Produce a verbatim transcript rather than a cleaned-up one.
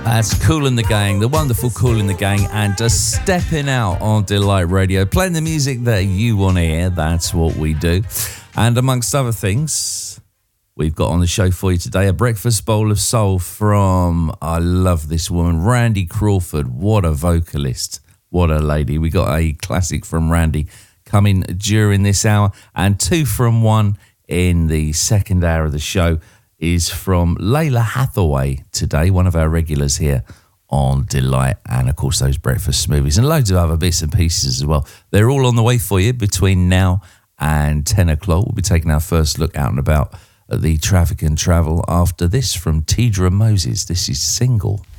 That's Kool and the Gang, the wonderful Kool and the Gang, and just stepping out on Delight Radio, playing the music that you want to hear. That's what we do. And amongst other things, we've got on the show for you today a breakfast bowl of soul from, I love this woman, Randy Crawford. What a vocalist. What a lady. We got a classic from Randy coming during this hour, and two from one in the second hour of the show is from Layla Hathaway today, one of our regulars here on Delight, and of course those breakfast smoothies and loads of other bits and pieces as well. They're all on the way for you between now and ten o'clock. We'll be taking our first look out and about at the traffic and travel after this from Tidra Moses. This is Single.